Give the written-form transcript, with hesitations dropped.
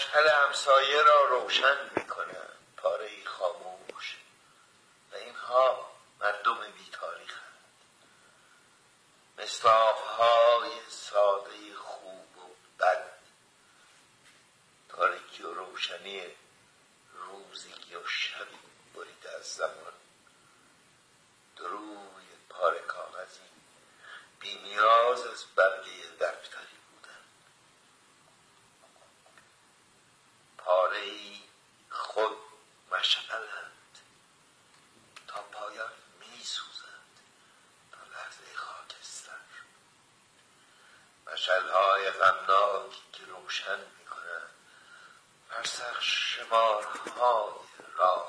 مشعل همسایه را روشن میکنند، پاره‌ای خاموش، و اینها مردم بی تاریخند. مصداق‌های ساده خوب و بد، تاریکی و روشنی، روزی و شبی بریده از زمان. دروی پاره کاغذی بی نیاز از برگه دفتری بودن. پاره‌ای خود مشعلند، تا پایان می سوزند تا لحظه خاکستر. مشعل‌های غمناکی که روشن می کنند فرسخ شمارهای راه